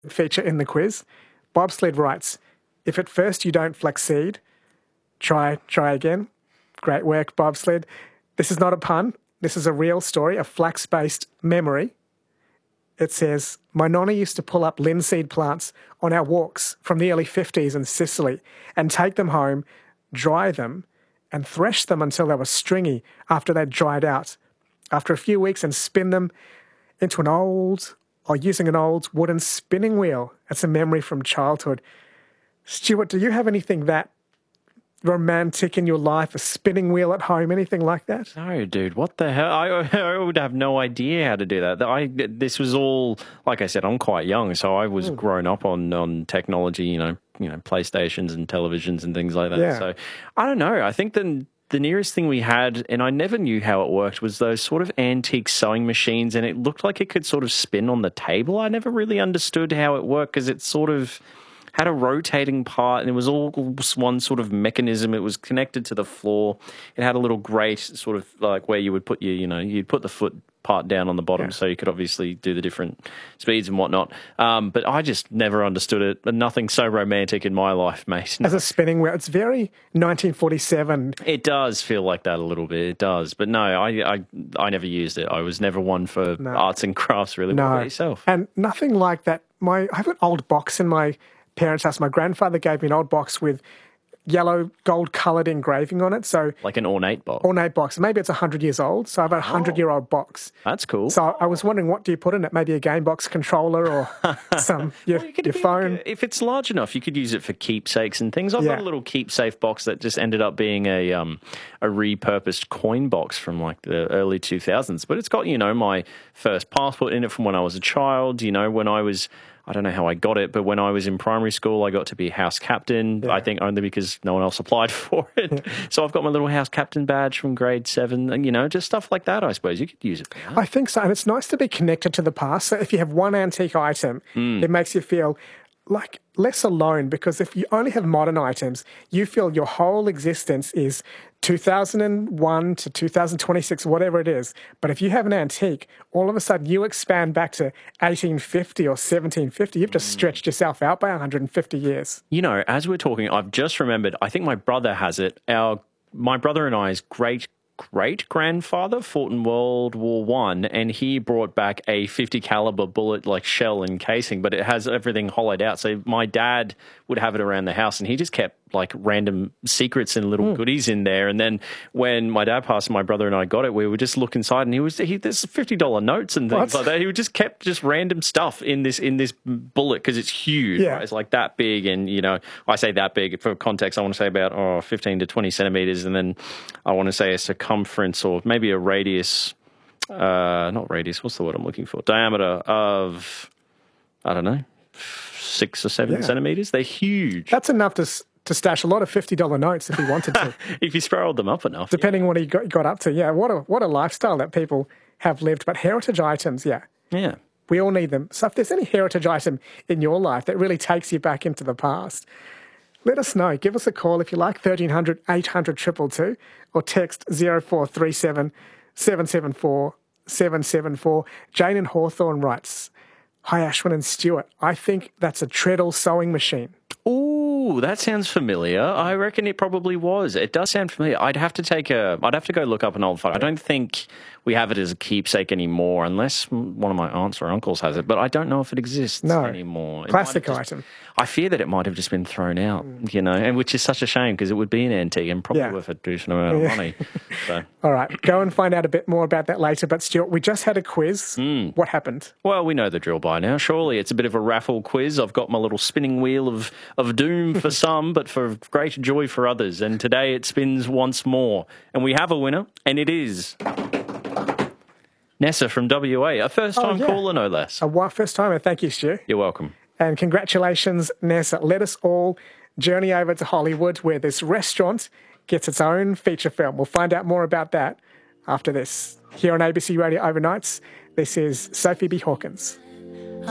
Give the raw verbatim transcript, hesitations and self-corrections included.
feature in the quiz. Bobsled writes, if at first you don't flaxseed, try, try again. Great work, Bobsled. This is not a pun. This is a real story, a flax-based memory. It says, my nonna used to pull up linseed plants on our walks from the early fifties in Sicily and take them home, dry them, and thresh them until they were stringy after they'd dried out. After a few weeks, and spin them into an old, or using an old wooden spinning wheel. It's a memory from childhood. Stuart, do you have anything that romantic in your life, a spinning wheel at home, anything like that? No, dude, what the hell? I, I would have no idea how to do that. I This was all, like I said, I'm quite young, so I was mm. grown up on, on technology, you know, you know, PlayStations and televisions and things like that. Yeah. So I don't know. I think the the nearest thing we had, and I never knew how it worked, was those sort of antique sewing machines, and it looked like it could sort of spin on the table. I never really understood how it worked because it sort of had a rotating part, and it was all one sort of mechanism. It was connected to the floor. It had a little grate, sort of like where you would put your, you know, you'd put the foot part down on the bottom, yeah. so you could obviously do the different speeds and whatnot. Um, but I just never understood it. But nothing so romantic in my life, mate. No. As a spinning wheel, it's very nineteen forty-seven. It does feel like that a little bit. It does. But no, I I, I never used it. I was never one for no. arts and crafts, really. No. What about yourself? And nothing like that. My I have an old box in my parents' house. My grandfather gave me an old box with yellow gold coloured engraving on it. So like an ornate box. Ornate box. Maybe it's a hundred years old. So I have a hundred year old box. That's cool. So I was wondering, what do you put in it? Maybe a game box controller or some your, well, you your phone. If it's large enough, you could use it for keepsakes and things. I've yeah. got a little keepsafe box that just ended up being a um a repurposed coin box from like the early two thousands. But it's got, you know, my first passport in it from when I was a child. You know, when I was, I don't know how I got it, but when I was in primary school, I got to be house captain, yeah. I think only because no one else applied for it. Yeah. So I've got my little house captain badge from grade seven, and, you know, just stuff like that, I suppose. You could use it. I think so, and it's nice to be connected to the past. So if you have one antique item, mm. it makes you feel like less alone, because if you only have modern items, you feel your whole existence is two thousand one to two thousand twenty-six, whatever it is. But if you have an antique, all of a sudden you expand back to eighteen fifty or seventeen fifty. You've just stretched yourself out by one hundred fifty years. You know, as we're talking, I've just remembered, I think my brother has it. Our My brother and I's great great-grandfather fought in World War One, and he brought back a fifty caliber bullet, like shell and casing, but it has everything hollowed out. So my dad would have it around the house, and he just kept like random secrets and little mm. goodies in there. And then when my dad passed, my brother and I got it, we would just look inside, and he was he there's fifty dollar notes and things what? like that. He would just kept just random stuff in this in this bullet because it's huge. Yeah. Right? It's like that big, and you know, I say that big for context. I want to say about oh fifteen to twenty centimeters, and then I want to say a circumference or maybe a radius. Uh, not radius. What's the word I'm looking for? Diameter of I don't know, six or seven yeah. centimeters. They're huge. That's enough to. to stash a lot of fifty dollar notes if he wanted to. If you spiraled them up enough. Depending yeah. on what he got, got up to. Yeah, what a what a lifestyle that people have lived. But heritage items, yeah. Yeah. We all need them. So if there's any heritage item in your life that really takes you back into the past, let us know. Give us a call if you like, thirteen hundred, eight hundred, two two two, or text zero four three seven, seven seven four, seven seven four. Jane in Hawthorne writes, hi Ashwin and Stuart, I think that's a treadle sewing machine. Ooh, that sounds familiar. I reckon it probably was. It does sound familiar. I'd have to take a. I'd have to go look up an old photo. I don't think we have it as a keepsake anymore, unless one of my aunts or uncles has it. But I don't know if it exists no. anymore. It Classic just, item. I fear that it might have just been thrown out, mm. you know, and which is such a shame because it would be an antique and probably yeah. worth a decent amount of yeah. money. So. All right, go and find out a bit more about that later. But Stuart, we just had a quiz. Mm. What happened? Well, we know the drill by now. Surely it's a bit of a raffle quiz. I've got my little spinning wheel of, of doom for some, but for great joy for others. And today it spins once more. And we have a winner, and it is Nessa from W A, a first-time oh, yeah. caller, no less. A first-timer. Thank you, Stu. You're welcome. And congratulations, Nessa. Let us all journey over to Hollywood, where this restaurant gets its own feature film. We'll find out more about that after this. Here on A B C Radio Overnights, this is Sophie B. Hawkins.